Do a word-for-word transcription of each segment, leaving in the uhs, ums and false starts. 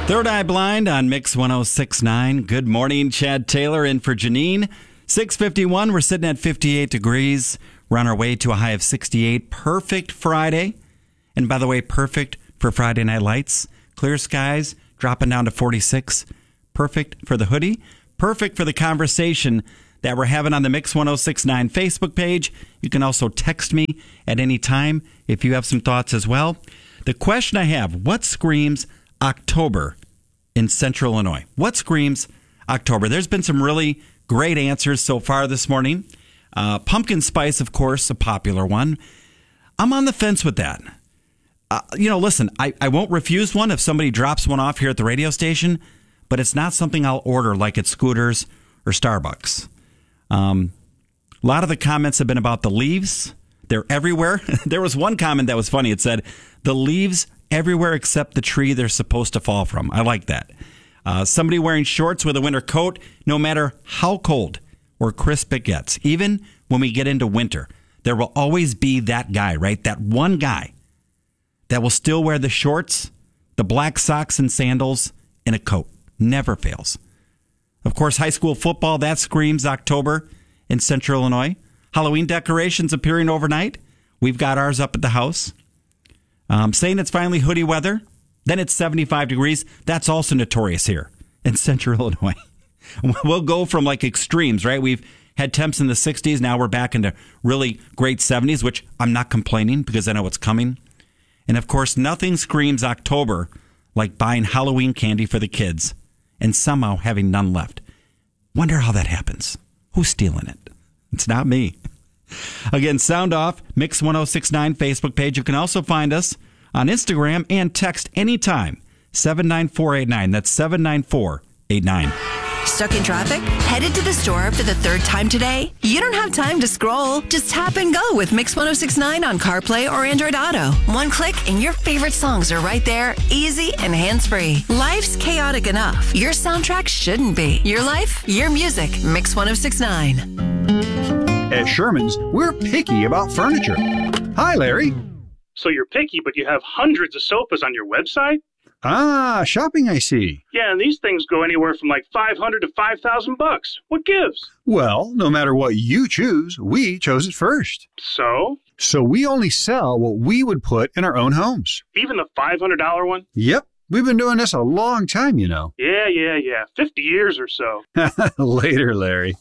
Third Eye Blind on Mix one oh six point nine. Good morning, Chad Taylor in for Janine. six fifty-one, we're sitting at fifty-eight degrees. We're on our way to a high of sixty-eight. Perfect Friday. And by the way, perfect for Friday Night Lights. Clear skies, dropping down to forty-six. Perfect for the hoodie. Perfect for the conversation that we're having on the Mix one oh six point nine Facebook page. You can also text me at any time if you have some thoughts as well. The question I have, what screams October in Central Illinois? What screams October? There's been some really great answers so far this morning. Uh, pumpkin spice, of course, a popular one. I'm on the fence with that. Uh, you know, listen, I, I won't refuse one if somebody drops one off here at the radio station, but it's not something I'll order like at Scooters or Starbucks. Um, a lot of the comments have been about the leaves. They're everywhere. There was one comment that was funny. It said, the leaves everywhere except the tree they're supposed to fall from. I like that. Uh, somebody wearing shorts with a winter coat, no matter how cold or crisp it gets. Even when we get into winter, there will always be that guy, right? That one guy that will still wear the shorts, the black socks and sandals, and a coat. Never fails. Of course, high school football, that screams October in Central Illinois. Halloween decorations appearing overnight. We've got ours up at the house. Um, saying it's finally hoodie weather. Then it's seventy-five degrees. That's also notorious here in Central Illinois. We'll go from like extremes, right? We've had temps in the sixties. Now we're back into really great seventies, which I'm not complaining because I know it's coming. And of course, nothing screams October like buying Halloween candy for the kids and somehow having none left. Wonder how that happens. Who's stealing it? It's not me. Again, sound off, Mix one oh six point nine Facebook page. You can also find us on Instagram and text anytime, seven nine four eight nine. That's seven nine four eight nine. Stuck in traffic? Headed to the store for the third time today? You don't have time to scroll. Just tap and go with Mix one oh six point nine on CarPlay or Android Auto. One click and your favorite songs are right there, easy and hands-free. Life's chaotic enough. Your soundtrack shouldn't be. Your life, your music. Mix one oh six point nine. At Sherman's, we're picky about furniture. Hi, Larry. So you're picky, but you have hundreds of sofas on your website? Ah, shopping, I see. Yeah, and these things go anywhere from like five hundred to five thousand bucks. What gives? Well, no matter what you choose, we chose it first. So? So we only sell what we would put in our own homes. Even the five hundred dollars one? Yep. We've been doing this a long time, you know. Yeah, yeah, yeah. fifty years or so. Later, Larry.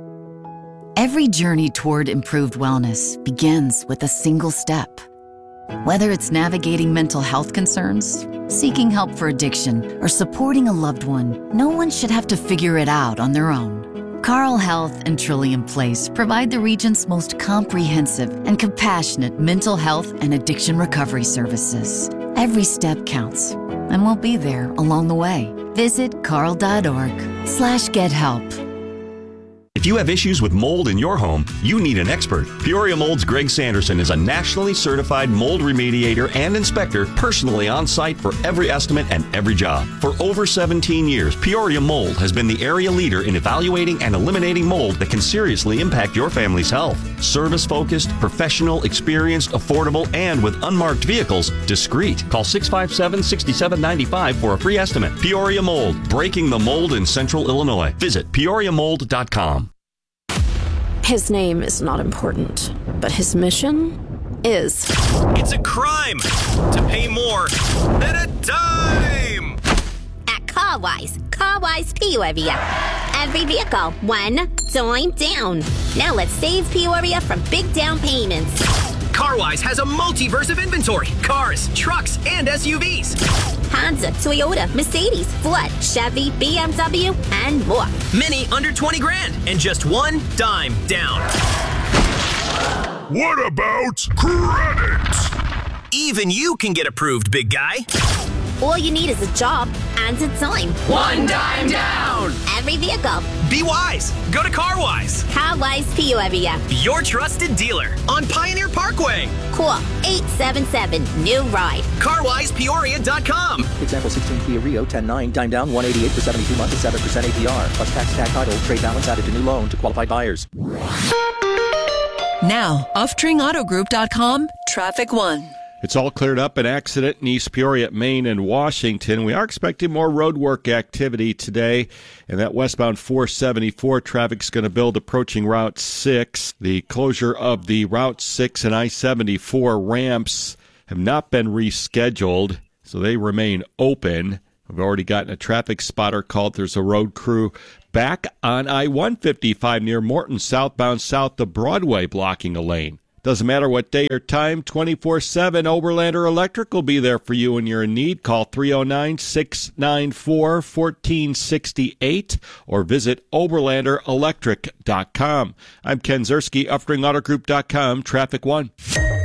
Every journey toward improved wellness begins with a single step. Whether it's navigating mental health concerns, seeking help for addiction, or supporting a loved one, no one should have to figure it out on their own. Carle Health and Trillium Place provide the region's most comprehensive and compassionate mental health and addiction recovery services. Every step counts, and we'll be there along the way. Visit carle.org slash get help. If you have issues with mold in your home, you need an expert. Peoria Mold's Greg Sanderson is a nationally certified mold remediator and inspector personally on site for every estimate and every job. For over seventeen years, Peoria Mold has been the area leader in evaluating and eliminating mold that can seriously impact your family's health. Service-focused, professional, experienced, affordable, and with unmarked vehicles, discreet. Call six five seven, six seven nine five for a free estimate. Peoria Mold, breaking the mold in Central Illinois. Visit peoria mold dot com. His name is not important, but his mission is. It's a crime to pay more than a dime! At CarWise, CarWise Peoria. Every vehicle, one dime down. Now let's save Peoria from big down payments. CarWise has a multiverse of inventory. Cars, trucks, and S U Vs. Honda, Toyota, Mercedes, Ford, Chevy, B M W, and more. Many under twenty grand and just one dime down. What about credit? Even you can get approved, big guy. All you need is a job and a dime. One dime down. Every vehicle. Be wise. Go to CarWise. CarWise Peoria. Your trusted dealer on Pioneer Parkway. Call eight seven seven, new ride. car wise peoria dot com. Example sixteen Kia Rio ten nine, dime down one eighty-eight for seventy-two months at seven percent A P R. Plus tax, tag title, trade balance added to new loan to qualified buyers. Now, off tring auto group dot com, Traffic One. It's all cleared up. An accident in East Peoria, Maine, and Washington. We are expecting more road work activity today, and that westbound four seventy-four traffic's going to build approaching Route six. The closure of the Route six and I seventy-four ramps have not been rescheduled, so they remain open. We've already gotten a traffic spotter called. There's a road crew back on I one fifty-five near Morton, southbound south of Broadway, blocking a lane. Doesn't matter what day or time, twenty-four seven, Oberlander Electric will be there for you when you're in need. Call three oh nine, six nine four, one four six eight or visit oberlander electric dot com. I'm Ken Zerski, Uftring Auto Group dot com, Traffic One.